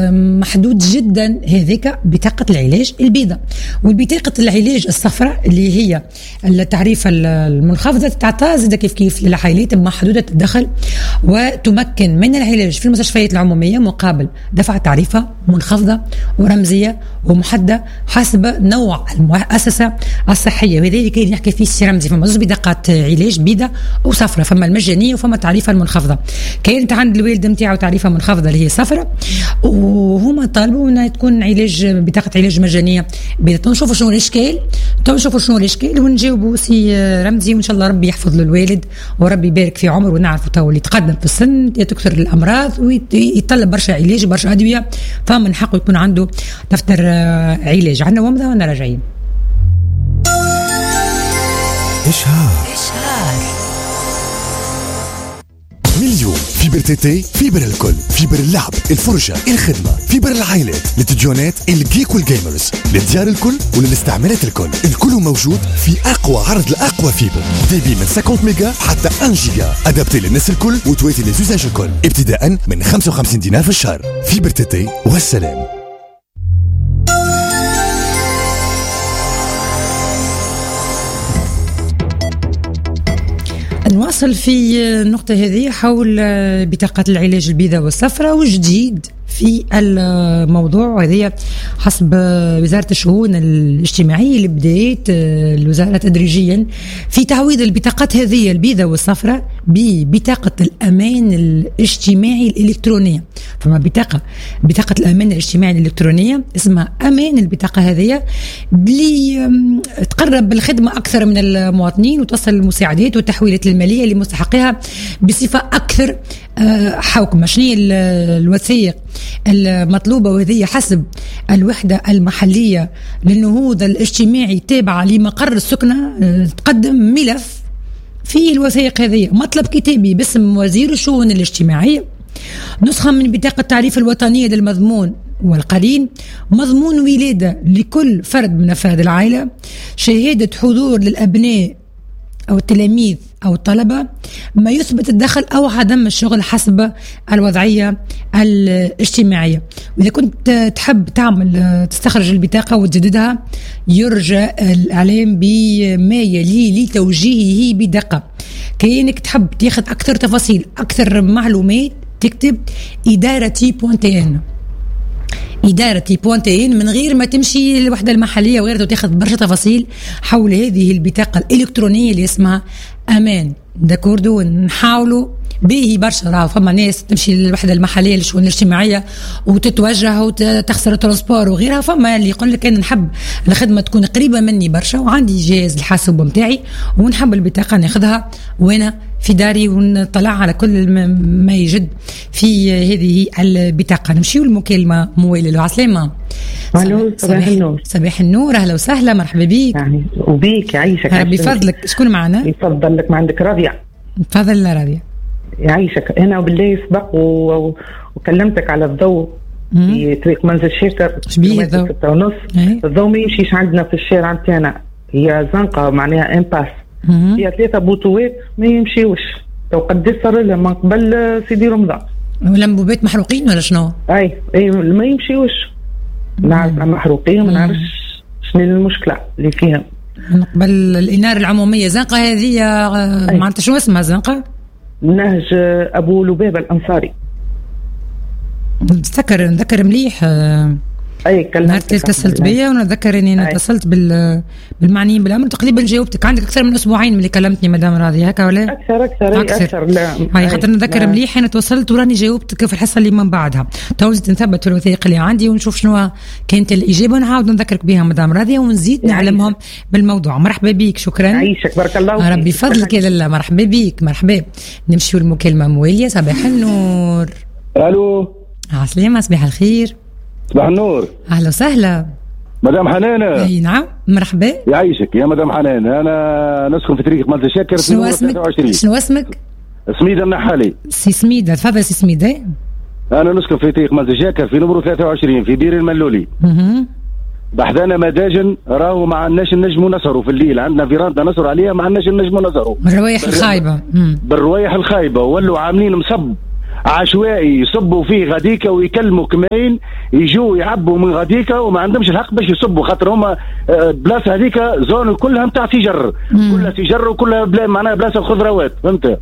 محدود جدا هذيك بطاقة العلاج البيضاء. والبطاقة العلاج الصفراء اللي هي التعريفة المنخفضة تعطى زي كيف للعائلات محدودة الدخل، وتمكن من العلاج في المستشفيات العمومية مقابل دفع تعريفة منخفضة ورمزية ومحددة حسب نوع المؤسسة الصحية. وهذا اللي كاين نحكي فيه السي رمزي. فما زوج بطاقات علاج بيضاء وصفراء، فما المجانية وفما التعريفة المنخفضة. كانت عند الوالد نتاعو تعريفة منخفضة اللي هي صفراء، وهما طالبوا انها تكون علاج بطاقه علاج مجانيه بيضاء. نشوفوا شنو الاشكال ونجاوبوا سي رمزي، وان شاء الله ربي يحفظ له الوالد وربي يبارك في عمره. ونعرفوا تو اللي يتقدم في السن تكثر الامراض ويطلب برشا علاج برشا ادويه، فمن حقه يكون عنده دفتر علاج. عندنا ومضه وانا راجعين. إشهار مليون فيبر تيتي، فيبر الكل، فيبر اللعب، الفرجة، الخدمة، فيبر العائلات، للتلفزيونات، الجيك والجيمرز، للديار الكل وللاستعمالات الكل موجود في أقوى عرض لأقوى فيبر. ديبي من 50 ميجا حتى 1 جيجا، أدابتي للناس الكل وتواتي للزوجاج الكل، ابتداء من 55 دينار في الشهر. فيبر تيتي والسلام. نواصل في النقطة هذه حول بطاقة العلاج البيضاء والصفراء وجديد في الموضوع. وهذه حسب وزارة الشؤون الاجتماعية اللي بدأت الوزارة تدريجيا في تعويض البطاقات هذه البيضاء والصفراء ببطاقة الأمان الاجتماعي الإلكترونية. فما بطاقة الأمان الاجتماعي الإلكترونية اسمها أمان. البطاقة هذه اللي تقرب الخدمة أكثر من المواطنين وتصل المساعدات والتحويلات المالية لمستحقيها بصفة أكثر حوكمة. شنو الوثائق المطلوبة؟ وهذه حسب الوحدة المحلية للنهوض الاجتماعي تابعة لمقر السكنة تقدم ملف فيه الوثائق هذه، مطلب كتابي باسم وزير الشؤون الاجتماعية، نسخة من بطاقة التعريف الوطنية للمضمون والقرين، مضمون ولادة لكل فرد من أفراد العائلة، شهادة حضور للأبناء أو التلاميذ أو الطلبة، ما يثبت الدخل أو عدم الشغل حسب الوضعية الاجتماعية. وإذا كنت تحب تستخرج البطاقة وتجددها يرجى الإعلام بما يلي لتوجيهه بدقة. كأنك تحب تاخذ أكثر تفاصيل أكثر معلومات تكتب إدارتي.tn من غير ما تمشي للوحدة المحلية وغيرها وتاخذ برشا تفاصيل حول هذه البطاقة الإلكترونية اللي اسمها أمان. داكوردو نحاولوا به برشا. راه فما ناس تمشي للوحدة المحلية للشؤون الاجتماعية وتتوجه وتخسر الترانسبور وغيرها، فما اللي يقول لك أنا نحب الخدمة تكون قريبة مني برشا وعندي جهاز الحاسوب متاعي ونحب البطاقة ناخذها وأنا في داري ونطلع على كل ما يجد في هذه البطاقة. نمشيو المكالمة مويلة. له عسلامة. صباح النور. صباح النور، أهلا وسهلا، مرحبا بيك. يعني وبيك يعيشك. ربي فضلك. شكون معنا؟ يفضل لك، ما عندك رابية. تفضل رابية. يعيشك. أنا بالله سبق وكلمتك على الضوء في طريق منزل شيرتر. شبيه الضوء؟ 6:30. الضوء ما يمشيش عندنا في الشارع نتاعنا، هي زنقة معناها امباس، هي 3 بوطوات ما يمشيوش. تو قد صار لها من قبل سيدي رمضان. والانبوبات محروقين ولا شنو؟ اي ما يمشيوش. نعرف محروقين وما نعرفش شنو المشكلة اللي فيها. من قبل الإنارة العمومية زنقة هذه معناتها شو اسمها زنقة؟ نهج أبو لبابة الأنصاري. نذكر مليح. اي نهار اتصلت بيا ونتذكر اني انا اتصلت بالمعنيين بالامر. تقريبا جاوبتك. عندك اكثر من اسبوعين من اللي كلمتني مدام راضيه هكا ولا اكثر لا هاي خاطر نتذكر مليح انا تواصلت وراني جاوبتك في الحصه اللي من بعدها. توزت نثبت في الوثائق اللي عندي ونشوف شنو كانت الاجابه ونعاود نذكرك بها مدام راضيه ونزيد نعلمهم بالموضوع. مرحبا بك. شكرا. يعيشك. بارك الله فيك. ربي فضلك يا لاله. مرحبا بك. مرحبا. نمشيو المكالمه مواليه. صباح النور. الو. عسلامة. صباح الخير. صباح النور. اهلا وسهلا مدام حنان. اي نعم. مرحبا. يعيشك يا مدام حنان. انا نسكن في طريق مالت شاكر في نمرة 23. شنو اسمك؟ سميدة النحالي. سي سميدة. تفضل سي سميدة. انا نسكن في طريق مالت شاكر في نمرة 23 في بير الملولي. بحثنا مداجن راهو ما عندناش النجم ونصروا في الليل. عندنا فيراندا نصر عليها ما عندناش النجم ونصروا بالروايح الخايبة. بالروايح الخايبة ولوا عاملين مصب عشوائي يصبوا فيه غاديكا ويكلموا كمين يجوا يعبوا من غاديكا وما عندهمش الحق باش يصبوا، خاطر هما بلاصه هذيك زون كلها نتاع سيجر، كلها سيجر وكلها معناها بلاصه خضروات، فهمت؟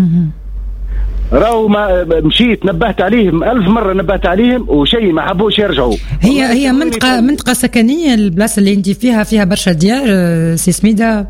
راهو ما مشيت نبهت عليهم 1000 مرة، نبهت عليهم وشيء ما حبوش يرجعوا. هي منطقة سكنية البلاصة اللي انت فيها برشا ديار سي سميدة.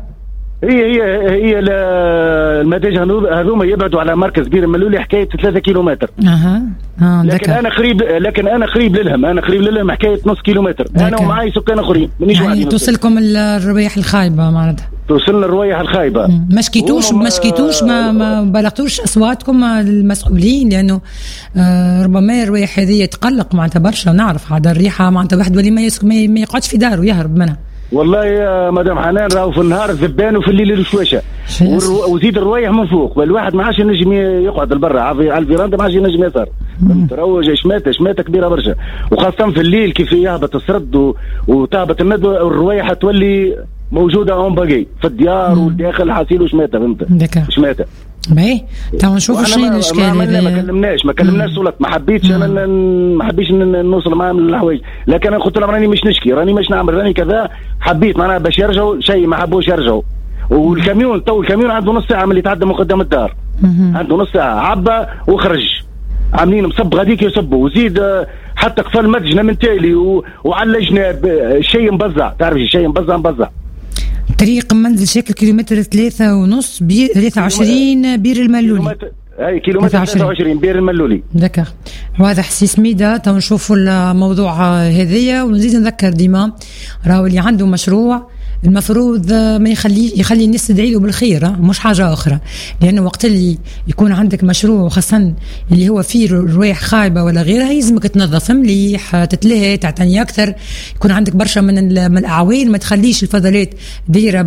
هي المتاجر هذوما يبعدوا على مركز بير الملولي حكاية 3 كيلومتر. لكن انا قريب لهم حكاية نص كيلومتر. انا ومعاي سكان اخرين يعني توصلكم الروايح الخايبة معناتها. توصلنا الروايح الخايبة. ما شكيتوش ما بلغتوش اصواتكم المسؤولين، لانه ربما الروايح هذه تقلق معناتها برشا، ونعرف هذا الريحة معناتها واحد ولي ما يقعدش في داره ويهرب منها. والله يا مدام حنان راهو في النهار الذبان وفي الليل الشويشه وزيد الروايح من فوق، والواحد ما عادش ينجم يقعد لبرا على الفيراندا، ما عادش ينجم يسهر. راهو شماته كبيره برشا، وخاصه في الليل كيف يهبط السرد وتهبط الندوه، والروايح تولي موجوده اون باقي في الديار والداخل حاسيل وشماته، فهمت؟ شماته باهي. تو نشوفوا شنو الاشكال. ما كلمناش صولت، ما حبيتش انا ما حبيتش نوصل معاه من الحوايج، لكن انا قلت لهم راني مش نشكي، راني مش نعمل، راني كذا، حبيت معناها باش يرجعوا شيء ما حبوش يرجعوا. والكاميون الكاميون عنده نص ساعه من اللي يتعدى من قدام الدار، عنده نص ساعه عبى وخرج، عاملين مصب غاديك يصبوا، وزيد حتى قفل مدجنه من تالي وعلى جناب الشيء مبزع، تعرف الشيء مبزع. طريق منزل شكل كيلومتر 3.5 23 بير الملولي. اي كيلومتر 23 بير الملولي. دكا واضح سي سميدة. تو نشوفوا الموضوع هذيا، ونزيد نذكر ديما راهو اللي عنده مشروع المفروض ما يخلي الناس تدعي له بالخير، مش حاجه اخرى، لانه وقت اللي يكون عندك مشروع وخاصه اللي هو فيه روايح خايبه ولا غيرها، يلزمك تنظف مليح، تتلهي، تعتني اكثر، يكون عندك برشا من الاعوان، ما تخليش الفضلات دايره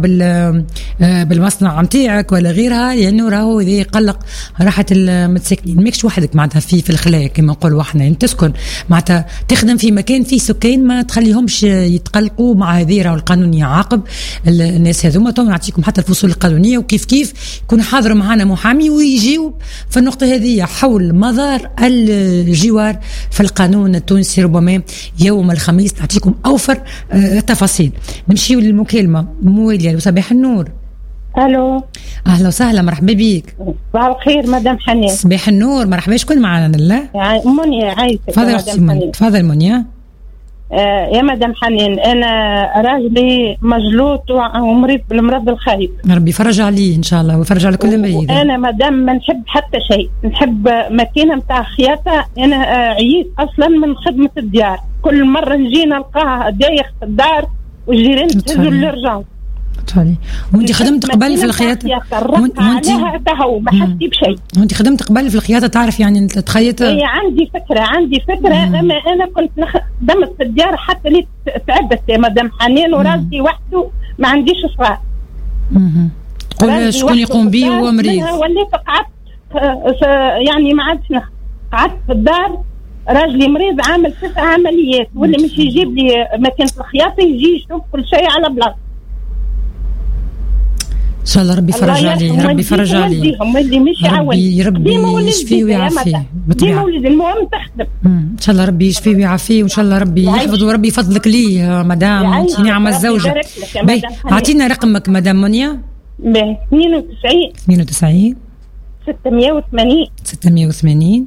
بالمصنع نتاعك ولا غيرها، لانه راهو اذا يقلق راحه المتساكنين. ماكش وحدك معناتها في الخلايا كما نقولوا احنا، يعني تسكن معناتها تخدم في مكان فيه سكان، ما تخليهمش يتقلقوا مع هذه، راهو القانون يعاقب الناس هذوما. تو نعطيكم حتى الفصول القانونيه وكيف يكون حاضر معنا محامي ويجيوب في النقطه هذه حول مضار الجوار في القانون التونسي. ربما يوم الخميس نعطيكم اوفر التفاصيل. نمشيو للمكالمه مواليه. صباح النور. الو، اهلا وسهلا، مرحبا بك. صباح الخير مدام حنين. صباح النور، مرحبا. شكون معنا؟ لا منيا عايشة. تفضل منيا. يا مدام حنين، انا راجلي مجلوط ومريض بالمرض الخايب، ربي يفرج عليه ان شاء الله ويفرج على كل مريض. انا مدام ما نحب حتى شيء، نحب ماكينه نتاع خياطه. انا عييت اصلا من خدمه الديار، كل مره نجي نلقاها دايخ في الدار والجيران تهزوا اللي رجعوا. وانت خدمت قبل في الخياطه؟ وانت ما حسيت بشيء. وانت خدمت قبل في الخياطه، تعرف يعني تخيط؟ هي عندي فكره اما انا كنت خدمت في الديار حتى لي تعبت يا مدام حنين، وراسي وحده ما عنديش صفاء. قول شكون يقوم بيه هو مريض؟ وليت قعدت يعني ما عادش، قعدت في الدار، راجلي مريض عامل 9 عمليات، واللي مش يجيب لي مكانة الخياطه يجي يشوف كل شيء على بلاصه. ان شاء الله ربي يفرج عليه، ربي يفرج عليه، ربي يشفيه ويعافيه بالطبيعه. المهم تخدم ان شاء الله، ربي يشفيه ويعافيه، وان شاء الله ربي يحفظه وربي يفضلك ليه مدام. انت نعمه الزوجه. اعطينا رقمك مدام منيا. 92 680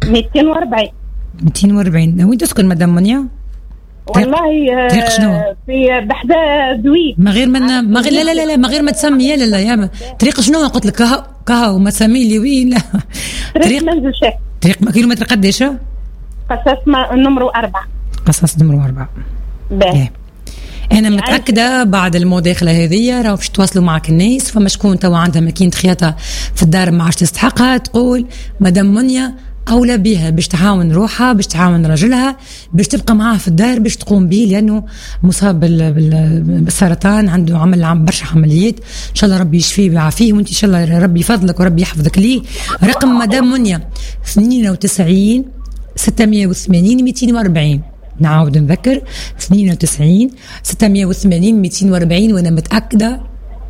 240. وين تسكن مدام منيا؟ والله طريق شنو؟ في بحدا دويب. ما غير لا ما غير ما تسمي يا طريق شنو؟ قلت لك كهو وما تسمي لي وين. لا طريق منزل شك. طريق كيلومتر قديش؟ قصص نمرو 4. قصص نمرو 4. باهي. انا متاكده بعد المداخله هذه راهو باش تواصلوا معك الناس، فما شكون توا عندها ماكينه خياطه في الدار ما عادش تستحقها، تقول مدام منيا أولى بها باش تعاون روحها، باش تعاون رجلها، باش تبقى معاه في الدار، باش تقوم به، لأنه مصاب بالسرطان، عنده عمل برشا عمليات. إن شاء الله ربي يشفيه ويعافيه، وانت إن شاء الله ربي يفضلك وربي يحفظك ليه. رقم مدام منيا 92 680 240. نعاود نذكر 92 680 240. وأنا متأكدة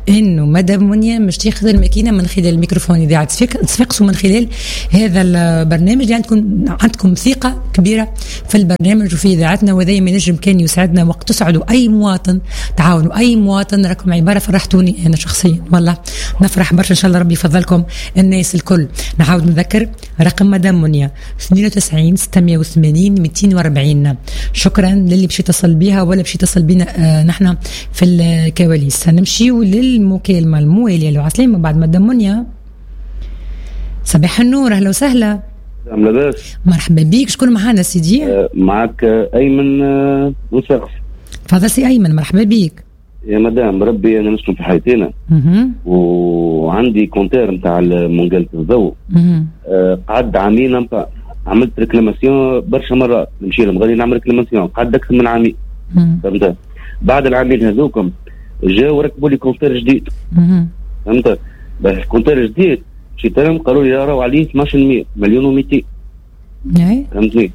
انه مدام منيا مش تاخذ الماكينه من خلال الميكروفون اذاعه صفاقس، ومن خلال هذا البرنامج يعني عندكم ثقه كبيره في البرنامج وفي اذاعتنا، وهذا ما نجم كان يسعدنا وقت تسعدوا اي مواطن، تعاونوا اي مواطن. راكم عباره فرحتوني انا شخصيا والله، نفرح برشا. ان شاء الله ربي يفضلكم الناس الكل. نعاود نذكر رقم مدام منيا 92 680 240. شكرا للي باش يتصل بها ولا باش يتصل بنا نحن في الكواليس. نمشيو للمكالمه المواليه له عسلامه بعد مدام منيا. صباح النور، اهلا وسهلا. لاباس؟ مرحبا بيك. شكون معانا سيدي؟ معك ايمن وسقف. تفضل سي ايمن، مرحبا بيك. يا مدام ربي انا نسكن في حياتنا وعندي كونتير نتاع منقلة الضوء. قعد عامين عملت ريكلاماسيون برشا مرات، نمشي لهم غادي نعمل ريكلاماسيون، قعد اكثر من عامين. فهمت؟ بعد العامين هذوكم جاوا ركبوا لي كونتير جديد. فهمت؟ الكونتير جديد مشيت لهم قالوا لي راهو عليه 12 مليون و200. فهمتني؟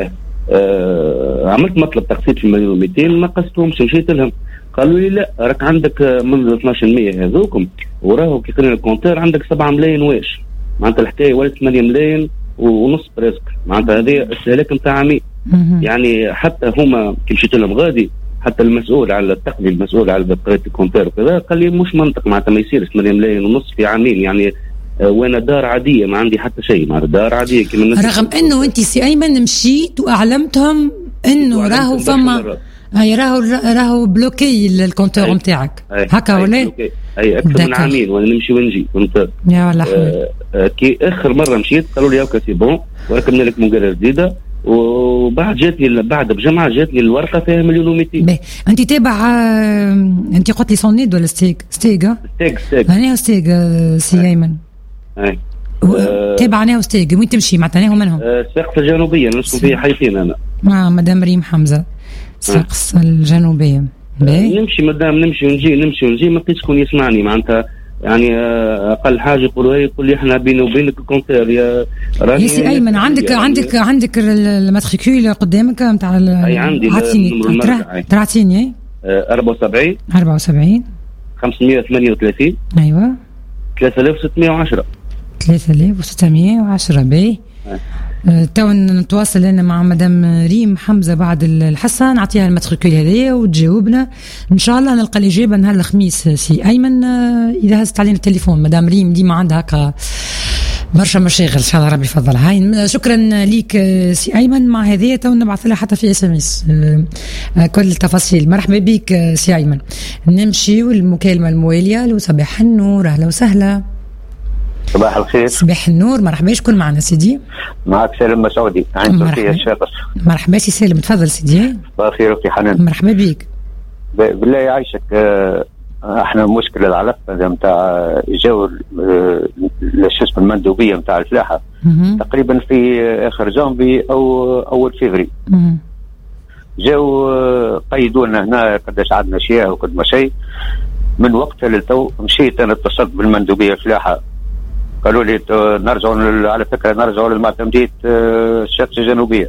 عملت مطلب تقسيط في مليون و200 ما قسطهمش، مشيت لهم قالوا لي لا راك عندك من 12% هذوكم وراهو كي قلنا الكونتير عندك 7 ملايين واش، معناتها الحكايه ولات 8 ملايين ونص بريسك، معناتها هذه استهلاك نتاع عميل. يعني حتى هما كي مشيت لهم غادي حتى المسؤول على التقنيه المسؤول على بقيه الكونتير وكذا قال لي مش منطق، معناتها ما يصيرش 8 ملايين ونص في عامين، يعني وانا دار عاديه ما عندي حتى شيء، مع دار عاديه كيما الناس. رغم انه انت سي ايمن مشيت واعلمتهم انه راهو فما راهو بلوكي الكونتور نتاعك هكا ولا؟ اي اكثر من عامين وانا نمشي ونجي. فهمت؟ يا والله كي اخر مره مشيت قالوا لي هاكا سي بون وركبنا لك منقله جديده، وبعد جاتني بعد بجمعه جاتني الورقه فيها 1 مليون و200. انت تابع انت قلت لي صونيد ولا ستيك؟ ستيك انا ستيك سي ايمن. اي تابع انا وستيك. وين تمشي معناتها منهم؟ الساقسه الجنوبيه نسكن فيها حيتين انا مع مدام ريم حمزه. الساقسه الجنوبيه. نمشي مدام نمشي ونجي ما لقيتش شكون يسمعني، معناتها يعني اقل حاجه يقول لي احنا بيني وبينك الكونتير يا راني. يا سي ايمن عندك الماتريكول قدامك نتاع اي عندي تعطيني 74 538 ايوه 3610 باهي. تو نتواصل انا مع مدام ريم حمزه بعد الحصه نعطيها الماتريكول هذايا وتجاوبنا ان شاء الله. نلقى الاجابه نهار الخميس سي ايمن اذا هزت علينا التليفون. مدام ريم ديما عندها هكا برشا مشاغل ان شاء الله ربي يفضلها. هاي شكرا ليك سي ايمن. مع هذه تو نبعث لها حتى في SMS كل التفاصيل. مرحبا بك سي ايمن. نمشي والمكالمه المواليه. لو صباح النور، اهلا وسهلا. صباح الخير. صباح النور، مرحبا. شكون معنا سيدي؟ معك سالم مسعودي عن تركيا الشاقص. مرحبا سي سالم، تفضل سيدي. صباح الخير وفي حنان. مرحبا بك. بالله يعيشك. احنا مشكله العلف نتاع جو شو اسمه المندوبيه نتاع الفلاحه تقريبا في اخر جانفي او اول فيفري. جاو قيدوا لنا هنا قداش عندنا شيء وقد ما شيء. من وقتها للتو مشيت انا اتصلت بالمندوبيه الفلاحه قالوا لي نرجعوا على فكره نرجعوا للمعتمديه الشاقسه الجنوبيه.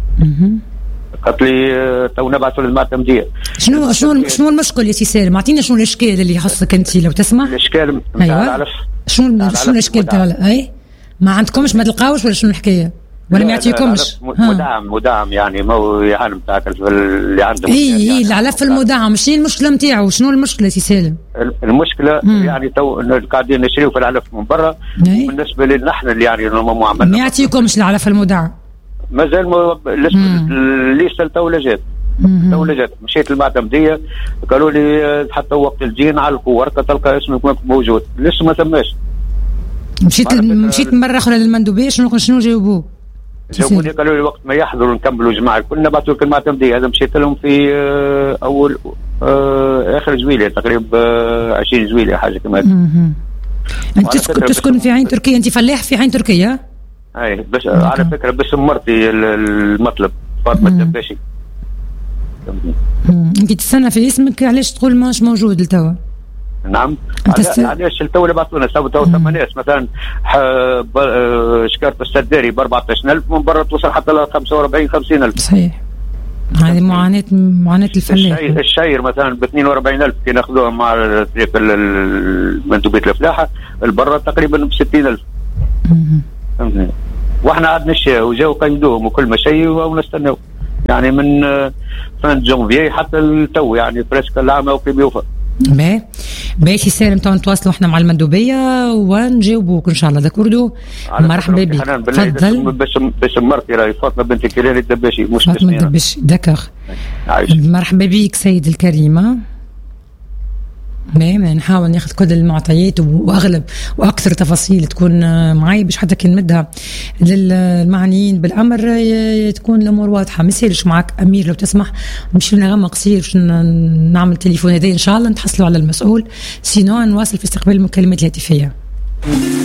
قالت لي تو نبعثوا للمعتمديه. شنو المشكل يا سي سالم؟ اعطينا شنو الاشكال اللي يخصك انت لو تسمح. الاشكال نتاع العلف. شنو الاشكال تاع اي ما عندكمش ما تلقاوش ولا شنو الحكايه؟ ولا ما يعطيكمش؟ مدعم يعني مو يعني نتاعك اللي عندهم. اي العلف المدعم شنو المشكله نتاعو؟ شنو المشكله سي سالم؟ المشكله يعني تو قاعدين نشريو في العلف من برا. بالنسبه لنا احنا اللي يعني ما ما يعطيكمش العلف المدعم. مازال لسه التولجات مشيت المعتمديه قالوا لي حتى وقت الجين علقوا ورقه تلقى اسمك موجود. لسه ما تماش. مشيت مره اخرى للمندوبيه شنو جاوبوك؟ جاوبوني قالوا لي وقت ما يحضروا نكملوا جماعه كلنا بعثوا لك المعتمديه. هذا مشيت لهم في اول اخر جويليه تقريبا 20 جويليه حاجه كما انت تسكن في عين تركيا؟ انت فلاح في عين تركيا؟ اي بس على فكره باسم مرتي المطلب فاطمه الدباشي. انت تستنى في اسمك علاش تقول ماش موجود لتوا؟ نعم علاش التو اللي بعثونا تو ثم ناس مثلا شكاره السداري ب 14,000 من برا توصل حتى ل 45-50,000. صحيح هذه معاناة الفلاح. الشاير مثلا ب 42,000 كي ناخذوها مع المندوبية الفلاحة، البرة تقريبا ب 60,000. فهمتني؟ واحنا عاد نشيو وجاو قيدوهم وكل ما شيء ونستناو يعني من فان جونفيي حتى التو، يعني بريسك العام او كي بيوفى. باهي سالم، تو نتواصلوا احنا مع المندوبيه ونجاوبوك ان شاء الله. داكوردو، مرحبا بك. تفضل. باسم مرتي راهي فاطمه بنت كيران الدباشي، مش فاطمه الدباشي. داكوغ، مرحبا بك سيد الكريمه. نحاول ناخذ كل المعطيات واغلب واكثر تفاصيل تكون معي باش حتى كي نمدها للمعنيين بالامر تكون الامور واضحه. ما يسالش معك امير لو تسمح نمشي لنا قصير باش نعمل تليفون هذا ان شاء الله نتحصلوا على المسؤول، سينو نواصل في استقبال المكالمات الهاتفيه.